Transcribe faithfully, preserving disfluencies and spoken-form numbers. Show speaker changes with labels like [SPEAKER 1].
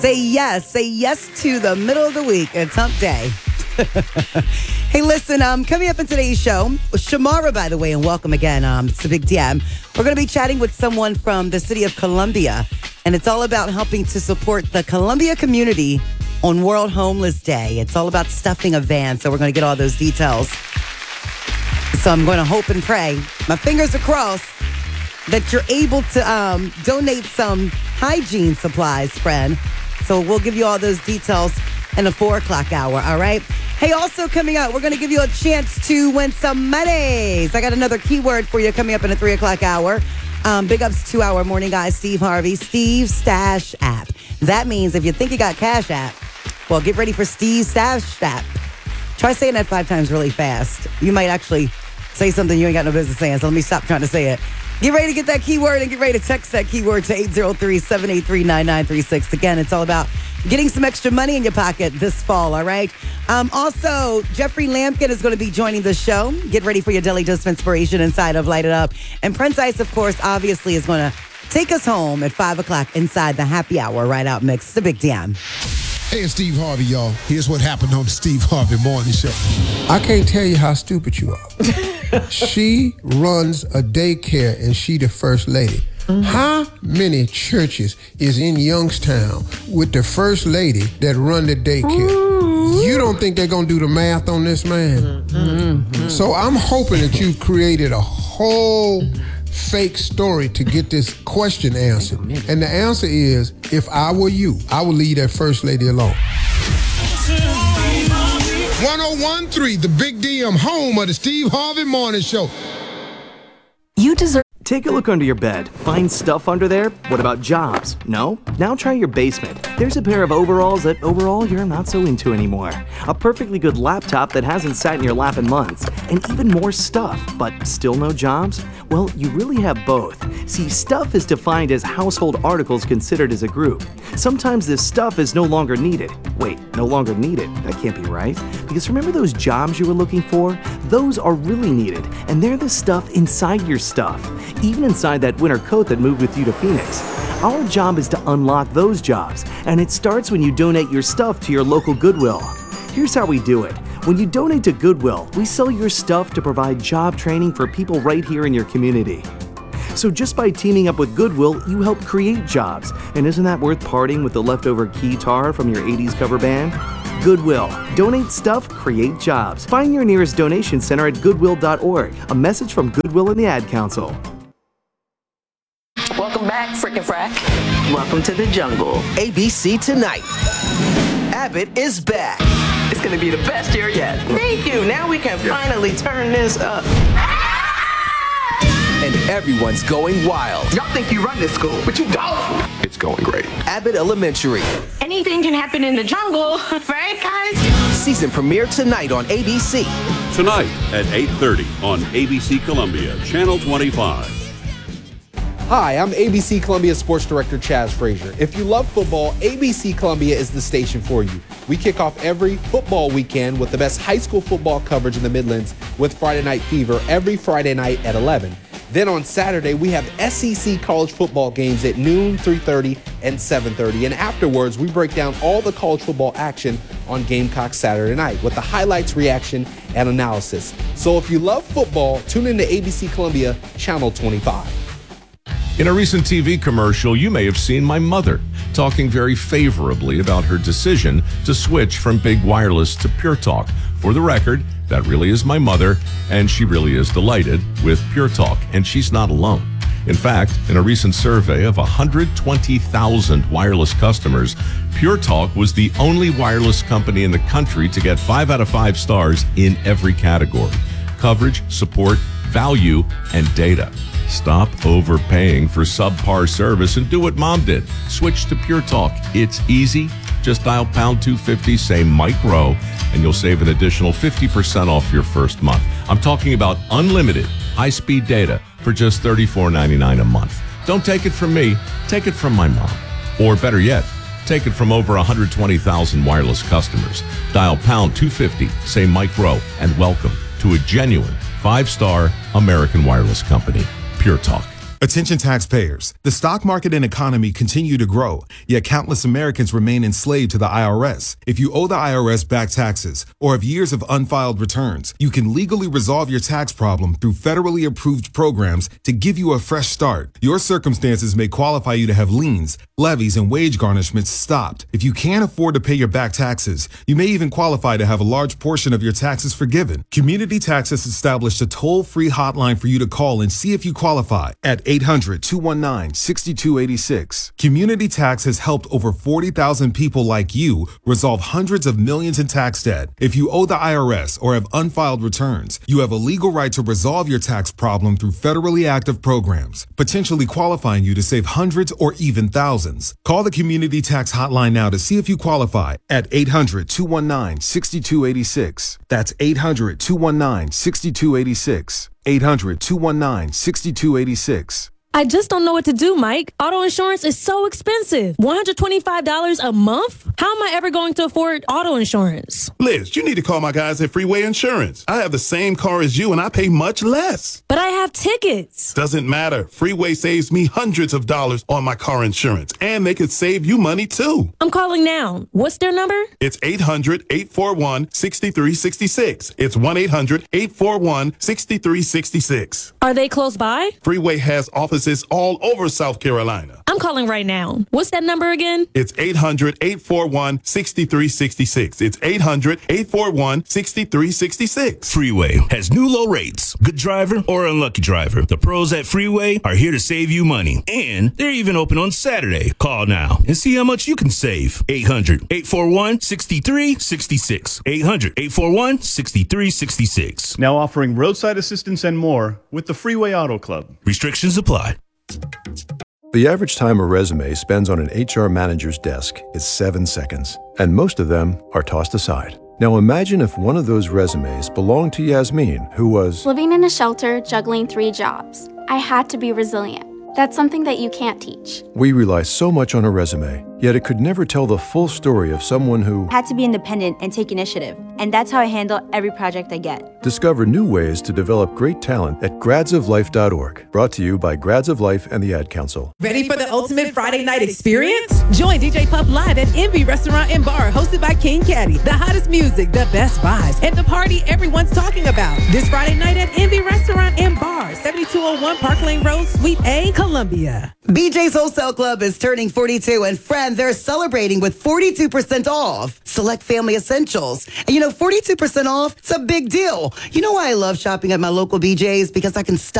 [SPEAKER 1] Say yes. Say yes to the middle of the week. It's hump day. Hey, listen, um, coming up in today's show, Shamara, by the way, and welcome again. Um, it's a big D M. We're going to be chatting with someone from the city of Columbia, and it's all about helping to support the Columbia community on World Homeless Day. It's all about stuffing a van, so we're going to get all those details. So I'm going to hope and pray, my fingers are crossed, that you're able to um, donate some hygiene supplies, friend. So we'll give you all those details in the four o'clock hour, all right? Hey, also coming up, we're going to give you a chance to win some monies. I got another keyword for you coming up in the three o'clock hour. Um, big ups to our morning guy, Steve Harvey, Steve Stash App. That means if you think you got Cash App, well, get ready for Steve Stash App. Try saying that five times really fast. You might actually say something you ain't got no business saying, so let me stop trying to say it. Get ready to get that keyword and get ready to text that keyword to eight zero three, seven eight three, nine nine three six. Again, it's all about getting some extra money in your pocket this fall, all right? Um, also, Jeffrey Lampkin is going to be joining the show. Get ready for your daily dose of inspiration inside of Light It Up. And Prince Ice, of course, obviously is going to take us home at five o'clock inside the happy hour right out mix. It's a big D M.
[SPEAKER 2] Hey, it's Steve Harvey, y'all. Here's what happened on the Steve Harvey Morning Show.
[SPEAKER 3] I can't tell you how stupid you are. She runs a daycare and she the first lady. Mm-hmm. How many churches is in Youngstown with the first lady that run the daycare? Mm-hmm. You don't think they're going to do the math on this, man? Mm-hmm. So I'm hoping that you've created a whole fake story to get this question answered. And the answer is, if I were you, I would leave that first lady alone.
[SPEAKER 2] one oh one point three, the Big D M, home of the Steve Harvey Morning Show.
[SPEAKER 4] You deserve... Take a look under your bed. Find stuff under there? What about jobs? No? Now try your basement. There's a pair of overalls that overall you're not so into anymore. A perfectly good laptop that hasn't sat in your lap in months. And even more stuff, but still no jobs? Well, you really have both. See, stuff is defined as household articles considered as a group. Sometimes this stuff is no longer needed. Wait, no longer needed? That can't be right. Because remember those jobs you were looking for? Those are really needed, and they're the stuff inside your stuff. Even inside that winter coat that moved with you to Phoenix. Our job is to unlock those jobs, and it starts when you donate your stuff to your local Goodwill. Here's how we do it. When you donate to Goodwill, we sell your stuff to provide job training for people right here in your community. So just by teaming up with Goodwill, you help create jobs. And isn't that worth parting with the leftover keytar from your eighties cover band? Goodwill. Donate stuff, create jobs. Find your nearest donation center at goodwill dot org. A message from Goodwill and the Ad Council.
[SPEAKER 5] Welcome back, Frickin' Frack. Welcome to the jungle.
[SPEAKER 6] A B C Tonight. Abbott is back.
[SPEAKER 5] It's gonna be the best year yet. Thank you. Now we can finally turn this up.
[SPEAKER 6] And everyone's going wild.
[SPEAKER 5] Y'all think you run this school, but you don't.
[SPEAKER 7] It's going great.
[SPEAKER 6] Abbott Elementary.
[SPEAKER 5] Anything can happen in the jungle, right, guys?
[SPEAKER 6] Season premiere tonight on A B C.
[SPEAKER 8] Tonight at eight thirty on A B C Columbia, Channel twenty-five.
[SPEAKER 9] Hi, I'm A B C Columbia Sports Director Chaz Frazier. If you love football, A B C Columbia is the station for you. We kick off every football weekend with the best high school football coverage in the Midlands with Friday Night Fever every Friday night at eleven. Then on Saturday, we have S E C college football games at noon, three thirty, and seven thirty. And afterwards, we break down all the college football action on Gamecock Saturday night with the highlights, reaction, and analysis. So if you love football, tune in to A B C Columbia, Channel twenty-five.
[SPEAKER 10] In a recent T V commercial, you may have seen my mother talking very favorably about her decision to switch from Big Wireless to Pure Talk. For the record, that really is my mother, and she really is delighted with Pure Talk, and she's not alone. In fact, in a recent survey of one hundred twenty thousand wireless customers, Pure Talk was the only wireless company in the country to get five out of five stars in every category: coverage, support, value, and data. Stop overpaying for subpar service and do what Mom did. Switch to Pure Talk. It's easy. Just dial pound two fifty, say Mike Rowe, and you'll save an additional fifty percent off your first month. I'm talking about unlimited high-speed data for just thirty-four ninety-nine a month. Don't take it from me. Take it from my mom. Or better yet, take it from over one hundred twenty thousand wireless customers. Dial pound two fifty, say Mike Rowe, and welcome to a genuine five-star American wireless company. Pure Talk.
[SPEAKER 7] Attention taxpayers. The stock market and economy continue to grow, yet countless Americans remain enslaved to the I R S. If you owe the I R S back taxes or have years of unfiled returns, you can legally resolve your tax problem through federally approved programs to give you a fresh start. Your circumstances may qualify you to have liens, levies, and wage garnishments stopped. If you can't afford to pay your back taxes, you may even qualify to have a large portion of your taxes forgiven. Community Tax has established a toll-free hotline for you to call and see if you qualify at eight hundred, two one nine, six two eight six. Community Tax has helped over forty thousand people like you resolve hundreds of millions in tax debt. If you owe the I R S or have unfiled returns, you have a legal right to resolve your tax problem through federally active programs, potentially qualifying you to save hundreds or even thousands. Call the Community Tax hotline now to see if you qualify at eight hundred, two one nine, six two eight six. That's eight hundred, two one nine, six two eight six. eight hundred, two one nine, six two eight six.
[SPEAKER 11] I just don't know what to do, Mike. Auto insurance is so expensive. one hundred twenty-five dollars a month? How am I ever going to afford auto insurance?
[SPEAKER 12] Liz, you need to call my guys at Freeway Insurance. I have the same car as you and I pay much less.
[SPEAKER 11] But I have tickets.
[SPEAKER 12] Doesn't matter. Freeway saves me hundreds of dollars on my car insurance, and they could save you money too.
[SPEAKER 11] I'm calling now. What's their number?
[SPEAKER 12] It's eight hundred, eight four one, six three six six. It's one eight hundred, eight four one, six three six six.
[SPEAKER 11] Are they close by?
[SPEAKER 12] Freeway has offices all over South Carolina.
[SPEAKER 11] I'm calling right now. What's that number again?
[SPEAKER 12] It's eight hundred, eight four one, six three six six. It's eight hundred, eight four one, six three six six.
[SPEAKER 13] Freeway has new low rates. Good driver or unlucky driver, the pros at Freeway are here to save you money. And they're even open on Saturday. Call now and see how much you can save. eight hundred, eight four one, six three six six. eight hundred, eight four one, six three six six.
[SPEAKER 14] Now offering roadside assistance and more with the Freeway Auto Club.
[SPEAKER 13] Restrictions apply.
[SPEAKER 15] The average time a resume spends on an H R manager's desk is seven seconds, and most of them are tossed aside. Now imagine if one of those resumes belonged to Yasmin, who was
[SPEAKER 16] living in a shelter, juggling three jobs. I had to be resilient. That's something that you can't teach.
[SPEAKER 15] We rely so much on a resume, yet it could never tell the full story of someone who
[SPEAKER 17] had to be independent and take initiative. And that's how I handle every project I get.
[SPEAKER 15] Discover new ways to develop great talent at grads of life dot org. Brought to you by Grads of Life and the Ad Council.
[SPEAKER 18] Ready for the ultimate Friday night experience? Join D J Puff live at Envy Restaurant and Bar, hosted by King Caddy. The hottest music, the best vibes, and the party everyone's talking about. This Friday night at Envy Restaurant and Bar, seventy-two oh one Park Lane Road, Suite A, Columbia.
[SPEAKER 1] B J's Wholesale Club is turning forty-two, and friend, they're celebrating with forty-two percent off select family essentials. And you know, forty-two percent off, it's a big deal. You know why I love shopping at my local B J's? Because I can stop